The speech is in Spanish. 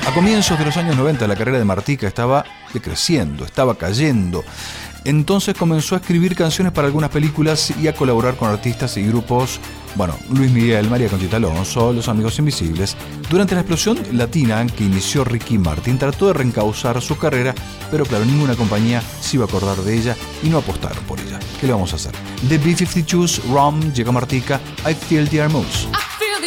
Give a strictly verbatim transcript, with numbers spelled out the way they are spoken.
A comienzos de los años noventa la carrera de Martica estaba decreciendo, estaba cayendo. Entonces comenzó a escribir canciones para algunas películas y a colaborar con artistas y grupos, bueno, Luis Miguel, María Conchita Alonso, Los Amigos Invisibles. Durante la explosión latina que inició Ricky Martin, trató de reencauzar su carrera, pero claro, ninguna compañía se iba a acordar de ella y no apostaron por ella. ¿Qué le vamos a hacer? The B cincuenta y dos, Rom, llega Martica, I Feel the Air Moves.